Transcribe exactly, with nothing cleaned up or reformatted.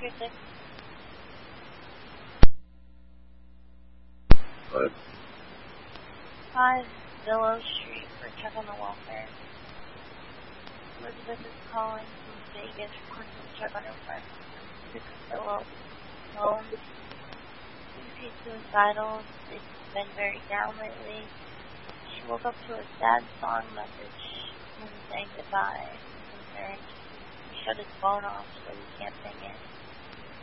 your six. What? Five Willow Street for check on the welfare. Elizabeth is calling from Vegas requesting to check on her friend. Six Willow home. Seems he's suicidal. He's been very down lately. She woke up to a sad song message and saying goodbye. Concerned. He shut his phone off so he can't sing it.